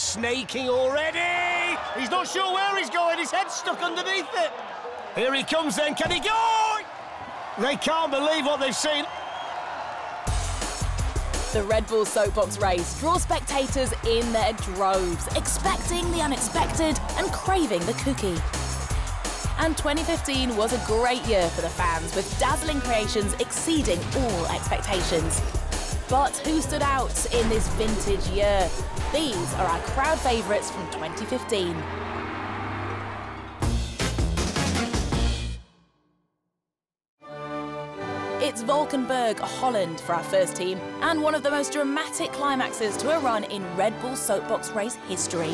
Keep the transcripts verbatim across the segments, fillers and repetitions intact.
snaking already. He's not sure where he's going. His head's stuck underneath it. Here he comes then. Can he go? They can't believe what they've seen. The Red Bull Soapbox race draws spectators in their droves, expecting the unexpected and craving the cookie. And twenty fifteen was a great year for the fans, with dazzling creations exceeding all expectations. But who stood out in this vintage year? These are our crowd favourites from twenty fifteen. It's Valkenburg, Holland for our first team, and one of the most dramatic climaxes to a run in Red Bull Soapbox race history.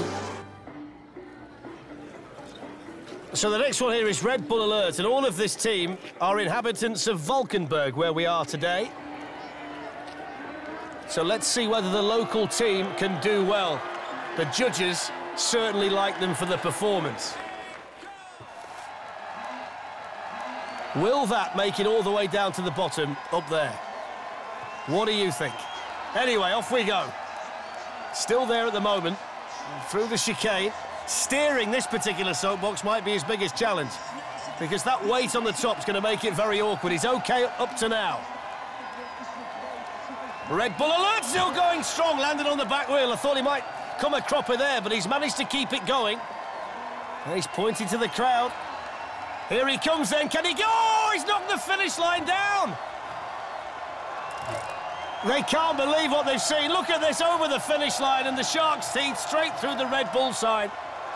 So the next one here is Red Bull Alert, and all of this team are inhabitants of Valkenburg, where we are today. So let's see whether the local team can do well. The judges certainly like them for the performance. Will that make it all the way down to the bottom up there? What do you think? Anyway, off we go. Still there at the moment, through the chicane. Steering this particular soapbox might be his biggest challenge, because that weight on the top is going to make it very awkward. He's OK up to now. Red Bull Alert still going strong, landed on the back wheel. I thought he might come a cropper there, but he's managed to keep it going. And he's pointing to the crowd. Here he comes then, can he go? He's knocked the finish line down. They can't believe what they've seen. Look at this, over the finish line, and the Shark's teeth straight through the Red Bull side.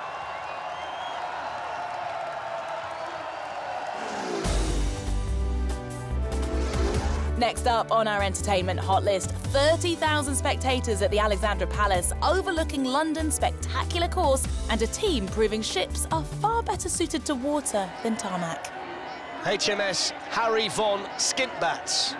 Next up on our entertainment hot list, thirty thousand spectators at the Alexandra Palace, overlooking London's spectacular course, and a team proving ships are far better suited to water than tarmac. H M S Harry von Skintbats.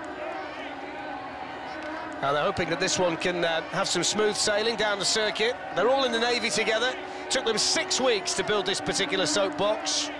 And they're hoping that this one can uh, have some smooth sailing down the circuit. They're all in the Navy together. Took them six weeks to build this particular soapbox.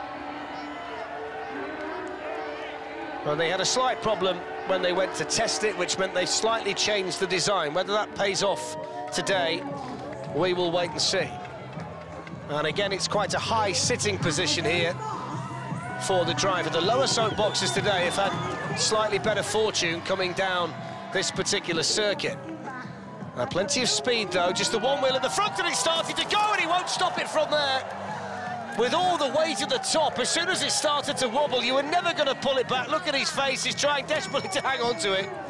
Well, they had a slight problem when they went to test it, which meant they slightly changed the design. Whether that pays off today, we will wait and see. And again, it's quite a high sitting position here for the driver. The lower soapboxes today have had slightly better fortune coming down this particular circuit. Uh, plenty of speed, though. Just the one wheel at the front, and it started to go, and he won't stop it from there. With all the weight at the top, as soon as it started to wobble, you were never going to pull it back. Look at his face, he's trying desperately to hang on to it.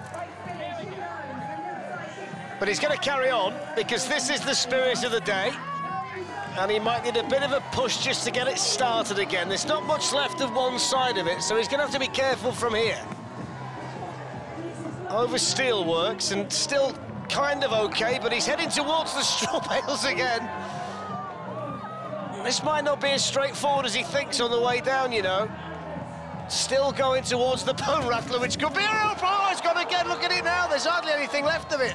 But he's going to carry on, because this is the spirit of the day. And he might need a bit of a push just to get it started again. There's not much left of one side of it, so he's going to have to be careful from here. Over steel works, and still kind of okay, but he's heading towards the straw bales again. This might not be as straightforward as he thinks on the way down, you know. Still going towards the bone rattler, which could be a real problem. Oh, it's gone again, look at it now, there's hardly anything left of it.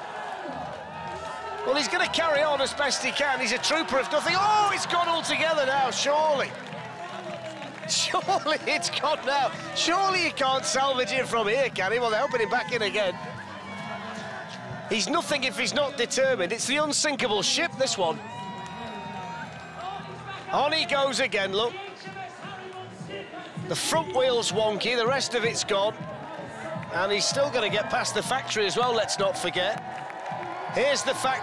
Well, he's going to carry on as best he can. He's a trooper if nothing. Oh, it's gone altogether now, surely. Surely it's gone now. Surely you can't salvage it from here, can he? Well, they're helping him back in again. He's nothing if he's not determined. It's the unsinkable ship, this one. On he goes again, look. The front wheel's wonky, the rest of it's gone. And he's still going to get past the factory as well, let's not forget. Here's the factory.